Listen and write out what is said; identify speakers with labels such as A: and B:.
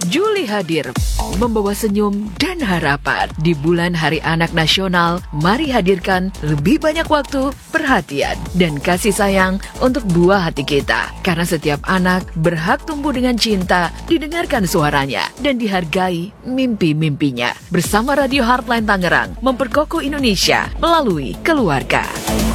A: Juli hadir membawa senyum dan harapan. Di bulan Hari Anak Nasional, mari hadirkan lebih banyak waktu, perhatian, dan kasih sayang untuk buah hati kita. Karena setiap anak berhak tumbuh dengan cinta, didengarkan suaranya, dan dihargai mimpi-mimpinya. Bersama Radio Heartline Tangerang, memperkokoh Indonesia melalui keluarga.